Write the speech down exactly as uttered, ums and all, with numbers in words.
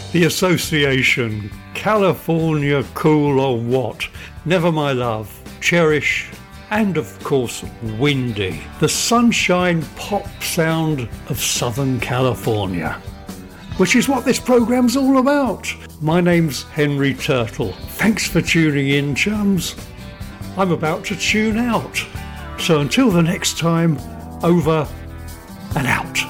The association, California cool or what? Never my love, cherish, and of course windy. The sunshine pop sound of Southern California, which is what this program's all about. My name's Henry Turtle. Thanks for tuning in, chums. I'm about to tune out. So until the next time, over and out.